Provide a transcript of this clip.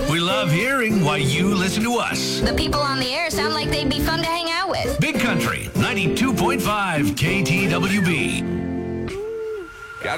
We love hearing why you listen to us. The people on the air sound like they'd be fun to hang out with. Big Country, 92.5 KTWB.